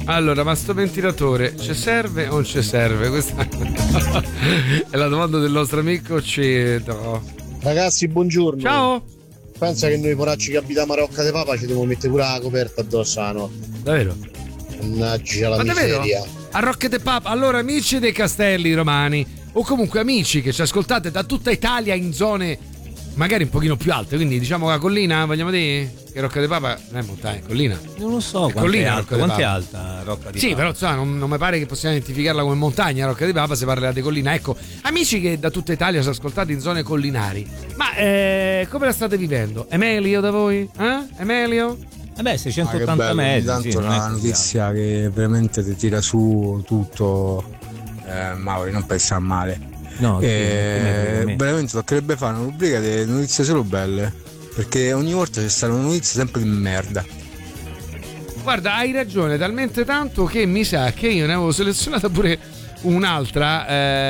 Allora, ma sto ventilatore ci serve o non ci serve? Questa è la domanda del nostro amico Ceto. Ragazzi, buongiorno. Ciao. Pensa che noi poracci che abitiamo a Rocca de Papa ci dobbiamo mettere pure la coperta addosso alla notte. Davvero? Mannaggia la davvero? miseria. A Rocca de Papa. Allora, amici dei Castelli Romani, o comunque amici che ci ascoltate da tutta Italia in zone magari un pochino più alte, quindi diciamo la collina, vogliamo dire? Che Rocca de Papa non è montagna, è collina. Non lo so quanto è alta Rocca di Papa. Sì, però insomma, non mi pare che possiamo identificarla come montagna Rocca di Papa se parla di collina. Ecco, amici che da tutta Italia ci ascoltate in zone collinari, ma come la state vivendo? Emilio da voi? Emilio? Beh, 680 metri. Tanto sì, una notizia che veramente ti tira su tutto, Mauri, non pensa male. No, veramente toccherebbe fare una rubrica di notizie solo belle, perché ogni volta c'è stata una notizia sempre di merda. Guarda, hai ragione, talmente tanto che mi sa che io ne avevo selezionata pure un'altra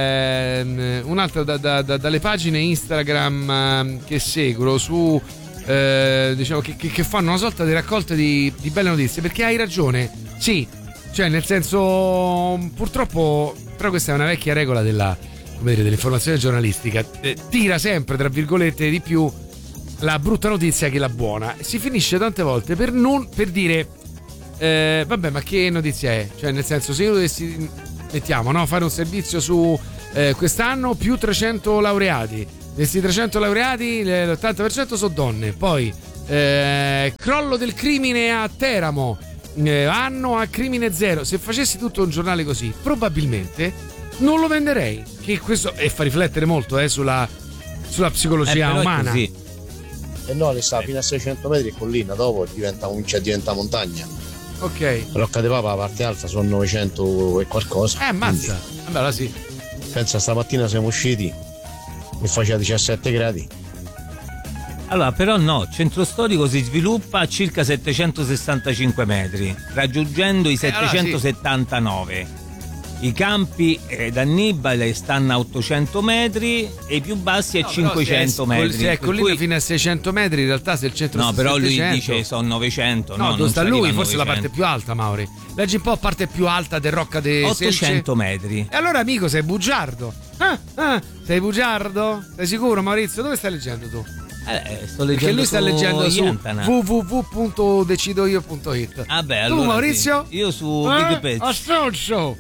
dalle pagine Instagram che seguo su diciamo che fanno una sorta di raccolta di belle notizie, perché hai ragione, sì, cioè nel senso, purtroppo, però questa è una vecchia regola dell'informazione giornalistica, tira sempre tra virgolette di più la brutta notizia che la buona. Si finisce tante volte per dire vabbè, ma che notizia è? Cioè nel senso, se io dovessi, mettiamo, no, fare un servizio su quest'anno più 300 laureati, questi 300 laureati l'80% sono donne, poi crollo del crimine a Teramo, anno a crimine zero. Se facessi tutto un giornale così, probabilmente non lo venderei, che questo fa riflettere molto sulla psicologia umana. E no, le sta fino a 600 metri è collina, dopo diventa montagna. Ok. Rocca de Papa, la parte alta, sono 900 e qualcosa. Ammazza. Vabbè, allora sì. Pensa, stamattina siamo usciti e faceva 17 gradi. Allora, però no, centro storico si sviluppa a circa 765 metri, raggiungendo i 779. Allora, sì. I campi d'Annibale stanno a 800 metri e i più bassi a 500 metri. Se è collina fino a 600 metri, in realtà se il centro no, però 700, lui dice sono 900. No, dove sta lui, forse la parte più alta, Mauri. Leggi un po' parte più alta del Rocca de 800 metri. E allora, amico, sei bugiardo. Sei bugiardo? Sei sicuro, Maurizio? Dove stai leggendo tu? Sto leggendo. Perché lui sta leggendo su Iantana. www.decidoio.it. Vabbè, tu, allora Maurizio? Sì. Io su Big Page. Astoncio.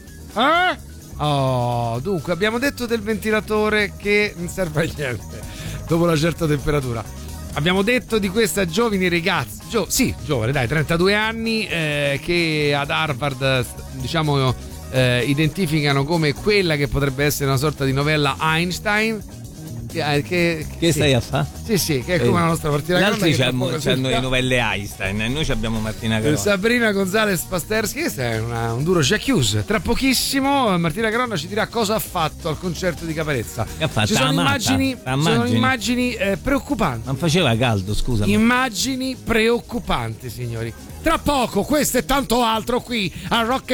Dunque abbiamo detto del ventilatore che non serve a niente dopo una certa temperatura. Abbiamo detto di questa giovane ragazza, giovane, dai, 32 anni, che ad Harvard, diciamo, identificano come quella che potrebbe essere una sorta di novella Einstein. Che stai a fare? Sì, che è come la nostra partita. Gli altri hanno le novelle Einstein e noi abbiamo Martina Caronna. Sabrina Gonzalez Pasterski, questo è un duro chiuso. Tra pochissimo Martina Caronna ci dirà cosa ha fatto al concerto di Caparezza. Ci sono immagini preoccupanti. Non faceva caldo, scusa. Immagini preoccupanti, signori. Tra poco, questo e tanto altro qui a Rock